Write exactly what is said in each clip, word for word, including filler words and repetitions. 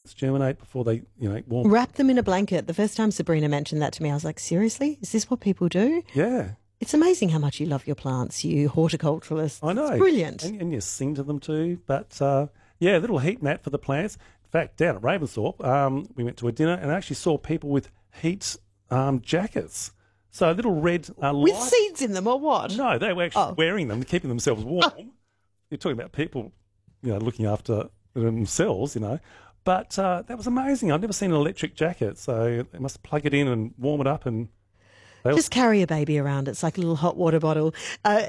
plants germinate before they, you know, warm. Wrap them in a blanket. The first time Sabrina mentioned that to me, I was like, seriously? Is this what people do? Yeah. It's amazing how much you love your plants, you horticulturalists. I know. It's brilliant. And, and you sing to them too. But, uh, yeah, a little heat mat for the plants. In fact, down at Ravensthorpe, um, we went to a dinner and I actually saw people with heat um, jackets. So a little red uh, With light. seeds in them or what? No, they were actually Oh. wearing them, keeping themselves warm. Oh. You're talking about people, you know, looking after themselves, you know. But uh, that was amazing. I've never seen an electric jacket, so they must plug it in and warm it up and... Just carry a baby around. It's like a little hot water bottle. Uh,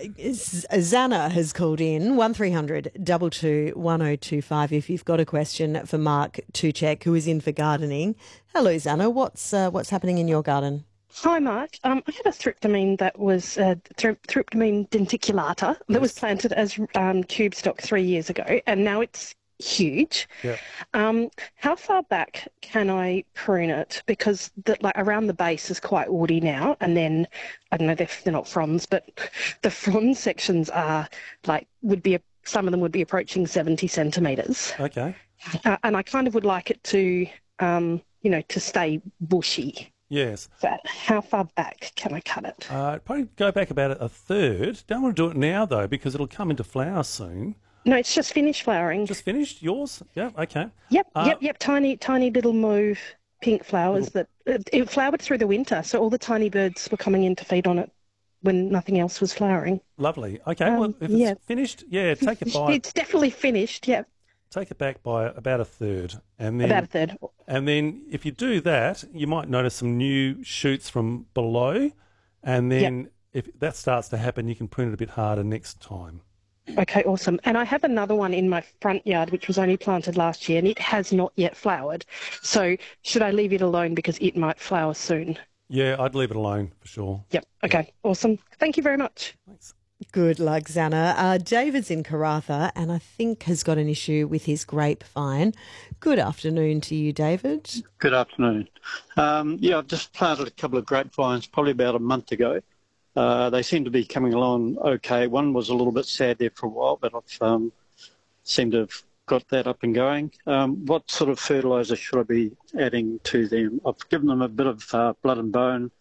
Zana has called in one three hundred two two one oh two five if you've got a question for Mark Tuchek, who is in for gardening. Hello, Zana. What's uh, what's happening in your garden? Hi, Mark. Um, I had a thryptomene that was uh, thry- thryptomene denticulata that Yes. was planted as um, tube stock three years ago, and now it's huge. Yeah. Um, how far back can I prune it? Because the, like around the base is quite woody now, and then I don't know, they're, they're not fronds, but the frond sections are like would be some of them would be approaching seventy centimetres, Okay. uh, and I kind of would like it to, um, you know, to stay bushy. Yes. So how far back can I cut it? Uh, probably go back about a third. Don't want to do it now, though, because it'll come into flower soon. No, it's just finished flowering. Just finished? Yours? Yeah, okay. Yep, Uh, yep, yep. Tiny, tiny little mauve pink flowers that it, it flowered through the winter, so all the tiny birds were coming in to feed on it when nothing else was flowering. Lovely. Okay, Um, well, if it's yeah. finished, yeah, take it by... It's definitely finished. Yep, Take it back by about a third, and then about a third. and then if you do that, you might notice some new shoots from below, and then if that starts to happen, you can prune it a bit harder next time. Okay, awesome. And I have another one in my front yard, which was only planted last year, and it has not yet flowered. So should I leave it alone because it might flower soon? Yeah, I'd leave it alone for sure. Yep. Okay. Awesome. Thank you very much. Thanks. Good luck, Zana. Uh, David's in Karatha and I think has got an issue with his grapevine. Good afternoon to you, David. Good afternoon. Um, yeah, I've just planted a couple of grapevines probably about a month ago. Uh, they seem to be coming along okay. One was a little bit sad there for a while, but I've um, seemed to have got that up and going. Um, what sort of fertiliser should I be adding to them? I've given them a bit of uh, blood and bone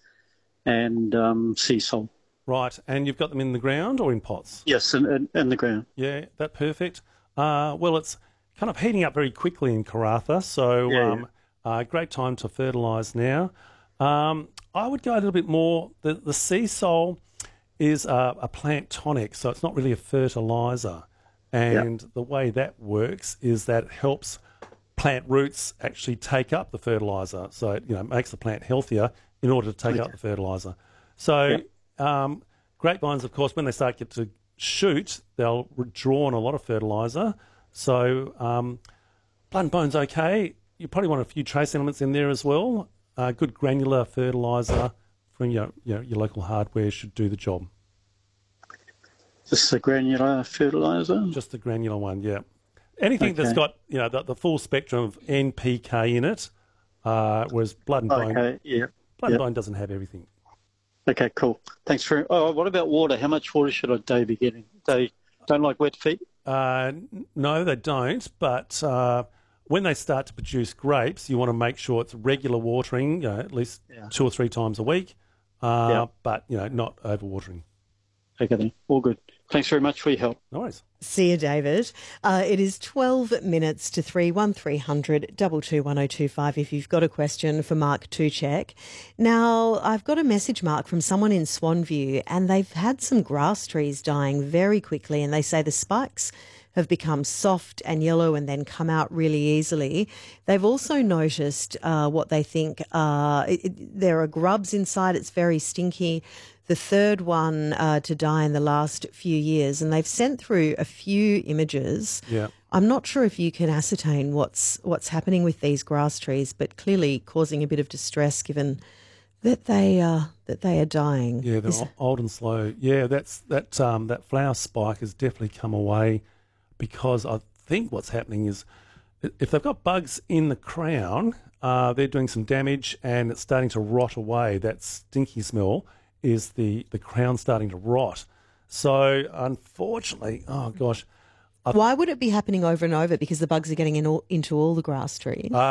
and um, sea salt. Right, and you've got them in the ground or in pots? Yes, in, in, in the ground. Yeah, that perfect. Uh, well, it's kind of heating up very quickly in Karatha, so Yeah, um, uh, great time to fertilise now. Um, I would go a little bit more. The, the sea salt is a, a plant tonic, so it's not really a fertiliser. And the way that works is that it helps plant roots actually take up the fertiliser. So it, you know, makes the plant healthier in order to take Okay. up the fertiliser. So um, grapevines, of course, when they start get to shoot, they'll draw on a lot of fertiliser. So um, blood and bone's okay. You probably want a few trace elements in there as well. Uh, good granular fertiliser from your, your your local hardware should do the job. This is a granular fertiliser. Just the granular one, yeah. Anything that's Okay. got you know the, the full spectrum of N P K in it, uh, whereas blood and bone, Okay, yeah. blood yeah. and bone doesn't have everything. Okay, cool. Thanks for. Oh, what about water? How much water should a day be getting? They don't like wet feet. Uh, n- no, they don't. But uh, when they start to produce grapes, you want to make sure it's regular watering, you know, at least Yeah. two or three times a week. Uh, Yeah. But you know, not overwatering. Okay, then. All good. Thanks very much for your help. No worries. See you, David. Uh, it is twelve minutes to three, one three hundred two two one oh two five if you've got a question for Mark Tuchek. Now, I've got a message, Mark, from someone in Swanview, and they've had some grass trees dying very quickly, and they say the spikes have become soft and yellow and then come out really easily. They've also noticed uh, what they think uh, it, it, there are grubs inside. It's very stinky. The third one uh, to die in the last few years, and they've sent through a few images. Yeah. I'm not sure if you can ascertain what's what's happening with these grass trees, but clearly causing a bit of distress given that they uh, that they are dying. Yeah, they're Is- o- old and slow. Yeah, that's that. Um, that flower spike has definitely come away because I think what's happening is if they've got bugs in the crown, uh, they're doing some damage and it's starting to rot away. That stinky smell is the, the crown starting to rot. So unfortunately, oh gosh. Why would it be happening over and over? Because the bugs are getting in all, into all the grass trees. Uh,